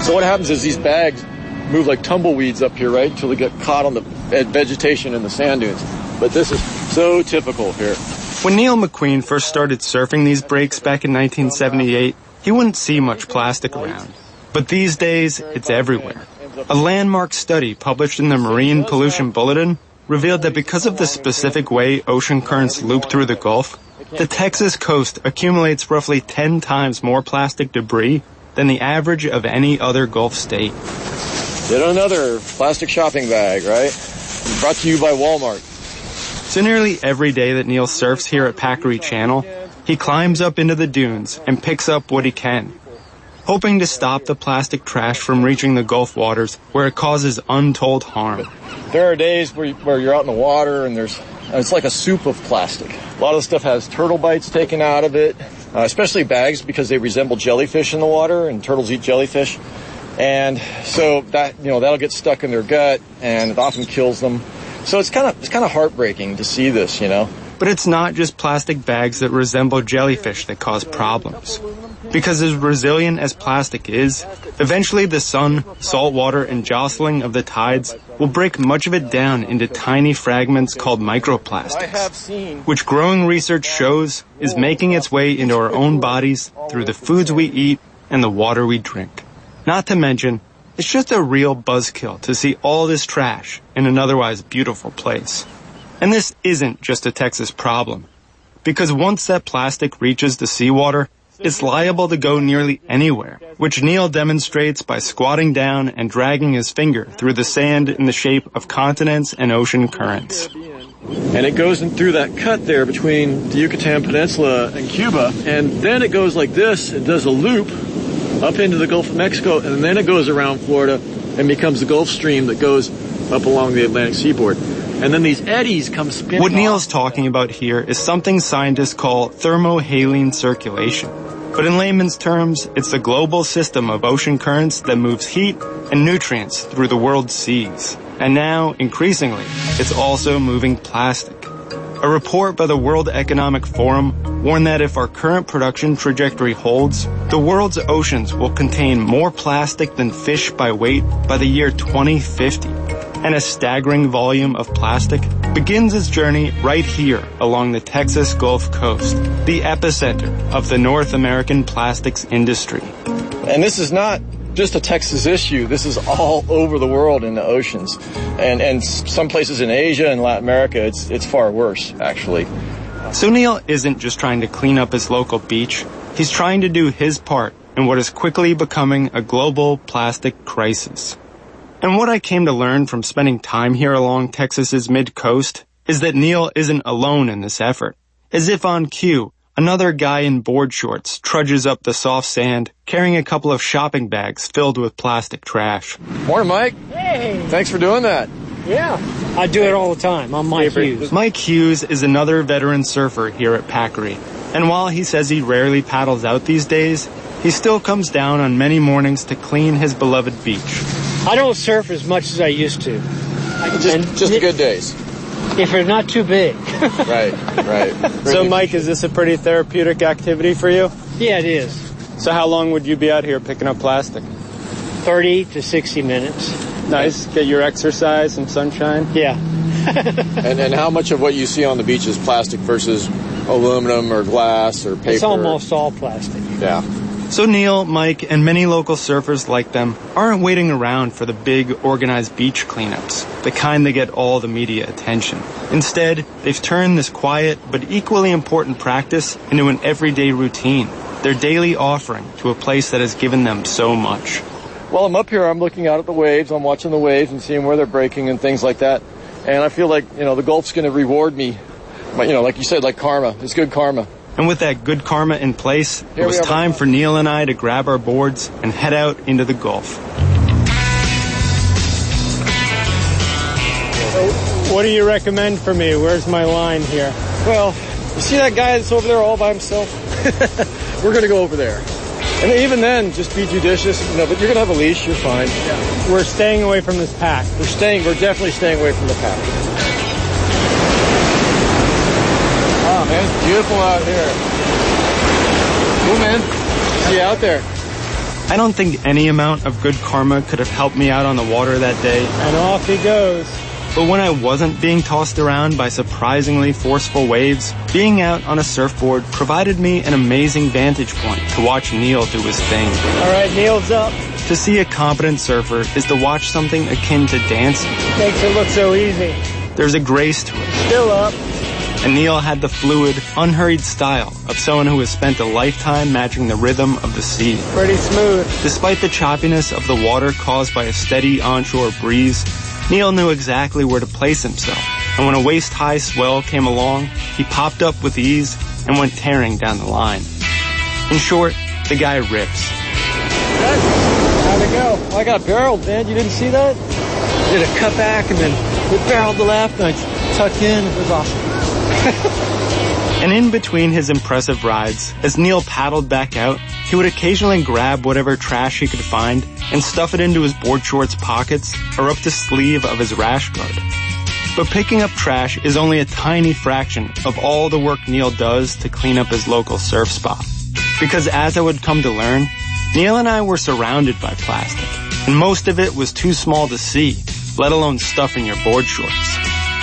So what happens is these bags move like tumbleweeds up here, right, until they get caught on the vegetation in the sand dunes. But this is so typical here. When Neil McQueen first started surfing these breaks back in 1978, he wouldn't see much plastic around. But these days, it's everywhere. A landmark study published in the Marine Pollution Bulletin revealed that because of the specific way ocean currents loop through the Gulf, the Texas coast accumulates roughly 10 times more plastic debris than the average of any other Gulf state. Yet another plastic shopping bag, right? Brought to you by Walmart. So nearly every day that Neil surfs here at Packery Channel, he climbs up into the dunes and picks up what he can, hoping to stop the plastic trash from reaching the Gulf waters where it causes untold harm. There are days where you're out in the water and it's like a soup of plastic. A lot of the stuff has turtle bites taken out of it, especially bags because they resemble jellyfish in the water, and turtles eat jellyfish. And so that'll get stuck in their gut, and it often kills them. So it's kind of heartbreaking to see this, But it's not just plastic bags that resemble jellyfish that cause problems. Because as resilient as plastic is, eventually the sun, salt water, and jostling of the tides will break much of it down into tiny fragments called microplastics, which growing research shows is making its way into our own bodies through the foods we eat and the water we drink. Not to mention, it's just a real buzzkill to see all this trash in an otherwise beautiful place. And this isn't just a Texas problem, because once that plastic reaches the seawater, it's liable to go nearly anywhere, which Neil demonstrates by squatting down and dragging his finger through the sand in the shape of continents and ocean currents. And it goes in through that cut there between the Yucatan Peninsula and Cuba, and then it goes like this, it does a loop up into the Gulf of Mexico, and then it goes around Florida and becomes the Gulf Stream that goes up along the Atlantic seaboard. And then these eddies come spinning. What Neil's talking about here is something scientists call thermohaline circulation. But in layman's terms, it's the global system of ocean currents that moves heat and nutrients through the world's seas. And now, increasingly, it's also moving plastic. A report by the World Economic Forum warned that if our current production trajectory holds, the world's oceans will contain more plastic than fish by weight by the year 2050. And a staggering volume of plastic begins its journey right here along the Texas Gulf Coast, the epicenter of the North American plastics industry. And this is not just a Texas issue. This is all over the world in the oceans. And some places in Asia and Latin America, it's far worse, actually. So Neil isn't just trying to clean up his local beach. He's trying to do his part in what is quickly becoming a global plastic crisis. And what I came to learn from spending time here along Texas's mid-coast is that Neil isn't alone in this effort. As if on cue, another guy in board shorts trudges up the soft sand, carrying a couple of shopping bags filled with plastic trash. Morning, Mike. Hey. Thanks for doing that. Yeah, I do it all the time. I'm Mike Hughes. Mike Hughes is another veteran surfer here at Packery. And while he says he rarely paddles out these days, he still comes down on many mornings to clean his beloved beach. I don't surf as much as I used to. Just the good days. If they're not too big. Right. So, Mike, is this a pretty therapeutic activity for you? Yeah, it is. So how long would you be out here picking up plastic? 30 to 60 minutes. Nice. Get your exercise and sunshine? Yeah. And how much of what you see on the beach is plastic versus aluminum or glass or paper? It's almost all plastic. Yeah. So Neil, Mike, and many local surfers like them aren't waiting around for the big, organized beach cleanups, the kind that get all the media attention. Instead, they've turned this quiet but equally important practice into an everyday routine, their daily offering to a place that has given them so much. Well, I'm up here, I'm looking out at the waves, I'm watching the waves and seeing where they're breaking and things like that. And I feel like, the Gulf's going to reward me. But, like you said, like karma. It's good karma. And with that good karma in place, it was time for Neil and I to grab our boards and head out into the Gulf. What do you recommend for me? Where's my line here? Well, you see that guy that's over there all by himself? We're going to go over there. And even then, just be judicious, but you're going to have a leash, you're fine. Yeah. We're staying away from this pack. We're definitely staying away from the pack. Oh, man, it's beautiful out here. Cool, man. See you out there. I don't think any amount of good karma could have helped me out on the water that day. And off he goes. But when I wasn't being tossed around by surprisingly forceful waves, being out on a surfboard provided me an amazing vantage point to watch Neil do his thing. All right, Neil's up. To see a competent surfer is to watch something akin to dancing. Makes it look so easy. There's a grace to it. Still up. And Neil had the fluid, unhurried style of someone who has spent a lifetime matching the rhythm of the sea. Pretty smooth. Despite the choppiness of the water caused by a steady onshore breeze, Neil knew exactly where to place himself. And when a waist-high swell came along, he popped up with ease and went tearing down the line. In short, the guy rips. How'd it go? I got barreled, man. You didn't see that? Did a cut back and then we barreled the left and I tucked in. It was awesome. And in between his impressive rides, as Neil paddled back out, he would occasionally grab whatever trash he could find and stuff it into his board shorts pockets or up the sleeve of his rash guard. But picking up trash is only a tiny fraction of all the work Neil does to clean up his local surf spot. Because as I would come to learn, Neil and I were surrounded by plastic, and most of it was too small to see, let alone stuff in your board shorts.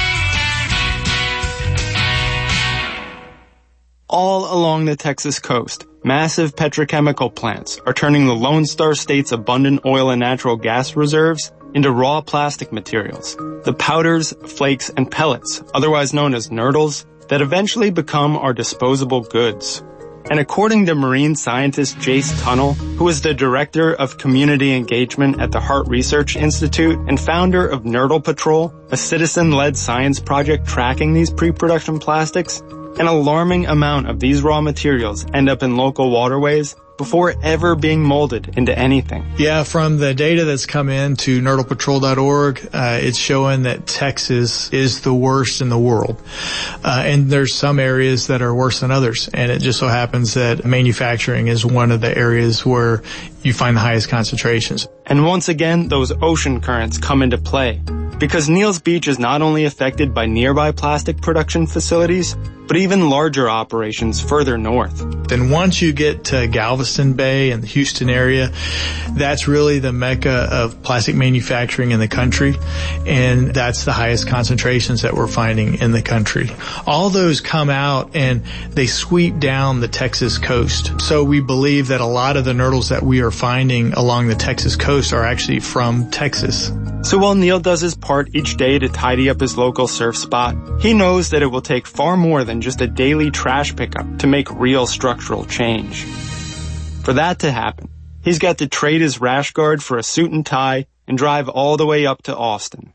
All along the Texas coast, massive petrochemical plants are turning the Lone Star State's abundant oil and natural gas reserves into raw plastic materials, the powders, flakes, and pellets, otherwise known as nurdles, that eventually become our disposable goods. And according to marine scientist Jace Tunnell, who is the director of community engagement at the Hart Research Institute and founder of Nurdle Patrol, a citizen-led science project tracking these pre-production plastics, an alarming amount of these raw materials end up in local waterways before ever being molded into anything. Yeah, from the data that's come in to nurdlepatrol.org, it's showing that Texas is the worst in the world. And there's some areas that are worse than others. And it just so happens that manufacturing is one of the areas where you find the highest concentrations. And once again, those ocean currents come into play. Because Neil's Beach is not only affected by nearby plastic production facilities, but even larger operations further north. Then once you get to Galveston Bay and the Houston area, that's really the mecca of plastic manufacturing in the country, and that's the highest concentrations that we're finding in the country. All those come out and they sweep down the Texas coast. So we believe that a lot of the nurdles that we are finding along the Texas coast are actually from Texas. So while Neil does his part each day to tidy up his local surf spot, he knows that it will take far more than just a daily trash pickup to make real structural change. For that to happen, he's got to trade his rash guard for a suit and tie and drive all the way up to Austin.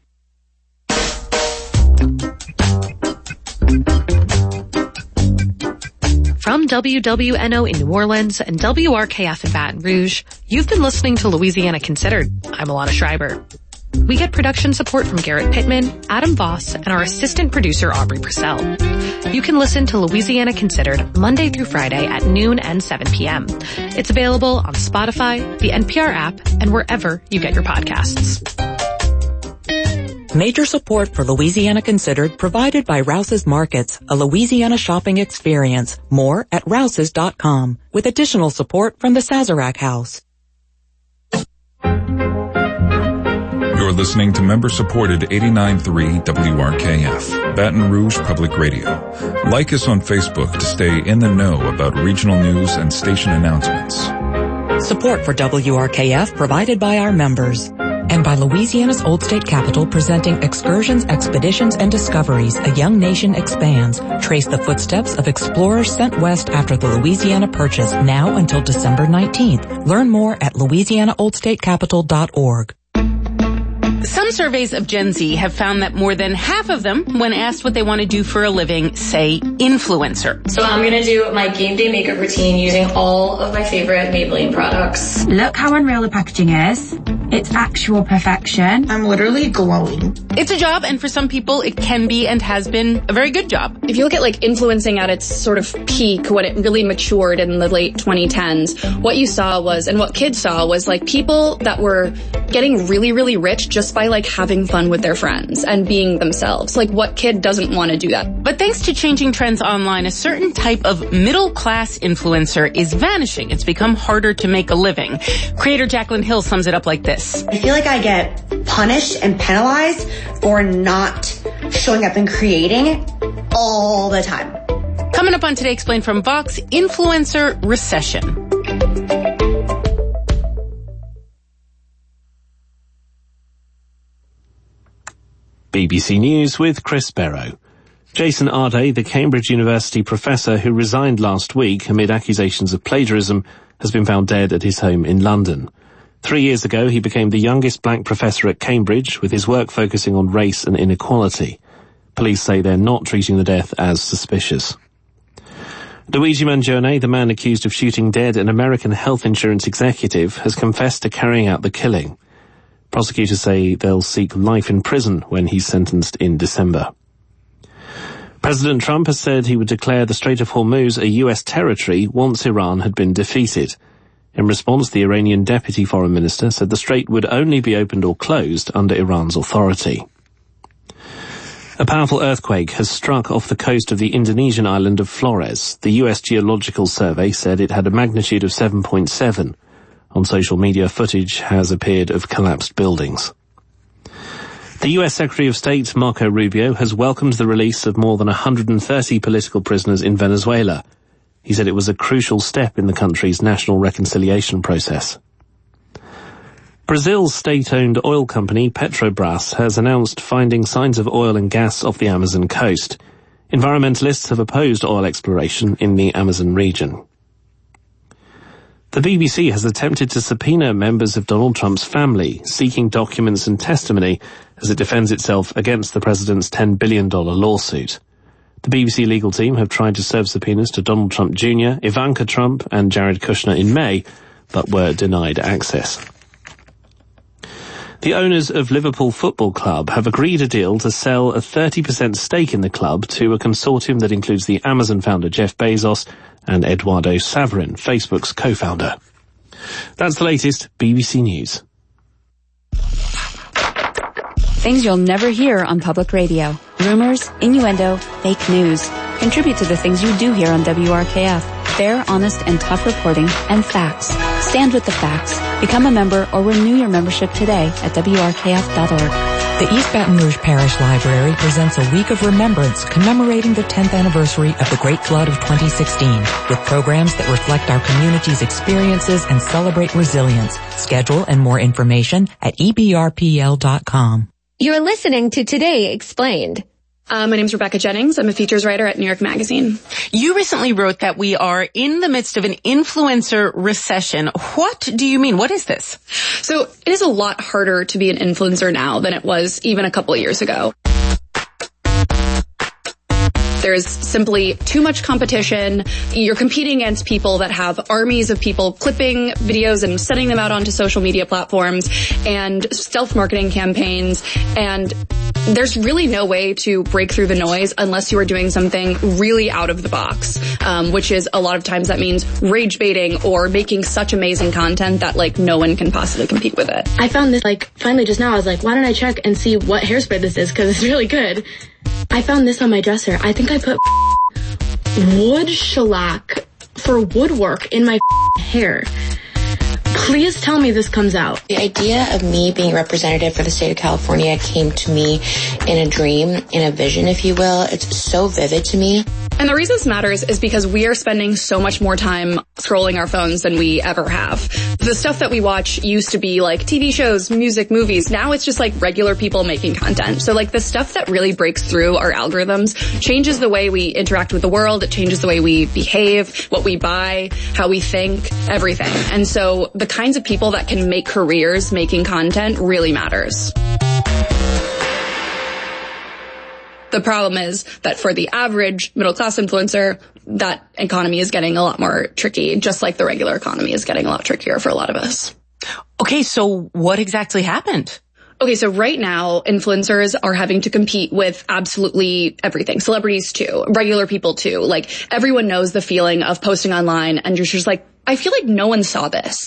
From WWNO in New Orleans and WRKF in Baton Rouge, you've been listening to Louisiana Considered. I'm Alana Schreiber. We get production support from Garrett Pittman, Adam Voss, and our assistant producer, Aubrey Purcell. You can listen to Louisiana Considered Monday through Friday at noon and 7 p.m. It's available on Spotify, the NPR app, and wherever you get your podcasts. Major support for Louisiana Considered provided by Rouse's Markets, a Louisiana shopping experience. More at rouses.com, with additional support from the Sazerac House. You're listening to member-supported 89.3 WRKF, Baton Rouge Public Radio. Like us on Facebook to stay in the know about regional news and station announcements. Support for WRKF provided by our members. And by Louisiana's Old State Capitol presenting Excursions, Expeditions, and Discoveries, A Young Nation Expands. Trace the footsteps of explorers sent west after the Louisiana Purchase, now until December 19th. Learn more at louisianaoldstatecapital.org. Some surveys of Gen Z have found that more than half of them, when asked what they want to do for a living, say influencer. So I'm going to do my game day makeup routine using all of my favorite Maybelline products. Look how unreal the packaging is. It's actual perfection. I'm literally glowing. It's a job, and for some people, it can be and has been a very good job. If you look at like influencing at its sort of peak, when it really matured in the late 2010s, what you saw was, and what kids saw was like people that were getting really, really rich just by like having fun with their friends and being themselves. Like, what kid doesn't want to do that? But thanks to changing trends online, a certain type of middle-class influencer is vanishing. It's become harder to make a living. Creator Jaclyn Hill sums it up like this. I feel like I get punished and penalized for not showing up and creating all the time. Coming up on Today Explained from Vox, influencer recession. BBC News with Chris Barrow. Jason Arde, the Cambridge University professor who resigned last week amid accusations of plagiarism, has been found dead at his home in London. 3 years ago, he became the youngest black professor at Cambridge, with his work focusing on race and inequality. Police say they're not treating the death as suspicious. Luigi Mangione, the man accused of shooting dead an American health insurance executive, has confessed to carrying out the killing. Prosecutors say they'll seek life in prison when he's sentenced in December. President Trump has said he would declare the Strait of Hormuz a U.S. territory once Iran had been defeated. In response, the Iranian deputy foreign minister said the strait would only be opened or closed under Iran's authority. A powerful earthquake has struck off the coast of the Indonesian island of Flores. The U.S. Geological Survey said it had a magnitude of 7.7. On social media, footage has appeared of collapsed buildings. The U.S. Secretary of State, Marco Rubio, has welcomed the release of more than 130 political prisoners in Venezuela. He said it was a crucial step in the country's national reconciliation process. Brazil's state-owned oil company, Petrobras, has announced finding signs of oil and gas off the Amazon coast. Environmentalists have opposed oil exploration in the Amazon region. The BBC has attempted to subpoena members of Donald Trump's family, seeking documents and testimony as it defends itself against the president's $10 billion lawsuit. The BBC legal team have tried to serve subpoenas to Donald Trump Jr., Ivanka Trump and Jared Kushner in May, but were denied access. The owners of Liverpool Football Club have agreed a deal to sell a 30% stake in the club to a consortium that includes the Amazon founder Jeff Bezos and Eduardo Saverin, Facebook's co-founder. That's the latest BBC News. Things you'll never hear on public radio. Rumors, innuendo, fake news. Contribute to the things you do hear on WRKF. Fair, honest, and tough reporting and facts. Stand with the facts. Become a member or renew your membership today at WRKF.org. The East Baton Rouge Parish Library presents a week of remembrance commemorating the 10th anniversary of the Great Flood of 2016 with programs that reflect our community's experiences and celebrate resilience. Schedule and more information at ebrpl.com. You're listening to Today Explained. My name's Rebecca Jennings. I'm a features writer at New York Magazine. You recently wrote that we are in the midst of an influencer recession. What do you mean? What is this? So it is a lot harder to be an influencer now than it was even a couple of years ago. There's simply too much competition. You're competing against people that have armies of people clipping videos and sending them out onto social media platforms and stealth marketing campaigns. And there's really no way to break through the noise unless you are doing something really out of the box, which is a lot of times that means rage baiting or making such amazing content that like no one can possibly compete with it. I found this finally just now. I was like, why don't I check and see what hairspray this is because it's really good. I found this on my dresser. I think I put wood shellac for woodwork in my hair. Please tell me this comes out. The idea of me being representative for the state of California came to me in a dream, in a vision, if you will. It's so vivid to me. And the reason this matters is because we are spending so much more time scrolling our phones than we ever have. The stuff that we watch used to be like TV shows, music, movies. Now it's just like regular people making content. So like the stuff that really breaks through our algorithms changes the way we interact with the world. It changes the way we behave, what we buy, how we think, everything. And so the kinds of people that can make careers making content really matters. The problem is that for the average middle-class influencer, that economy is getting a lot more tricky, just like the regular economy is getting a lot trickier for a lot of us. Okay, so what exactly happened? Okay, so right now, influencers are having to compete with absolutely everything. Celebrities too, regular people too. Like, everyone knows the feeling of posting online and you're just like, I feel like no one saw this.